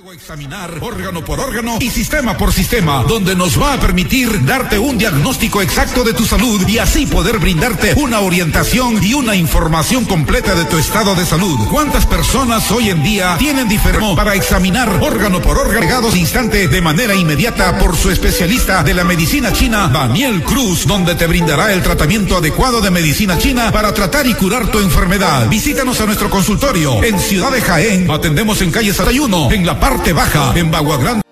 Luego examinar órgano por órgano y sistema por sistema, donde nos va a permitir darte un diagnóstico exacto de tu salud y así poder brindarte una orientación y una información completa de tu estado de salud. ¿Cuántas personas hoy en día tienen diferente para examinar órgano por órgano, llegados instante de manera inmediata por su especialista de la medicina china, Daniel Cruz, donde te brindará el tratamiento adecuado de medicina china para tratar y curar tu enfermedad? Visítanos a nuestro consultorio en Ciudad de Jaén. Atendemos en calle 61, en la parte baja, en Bagua Grande.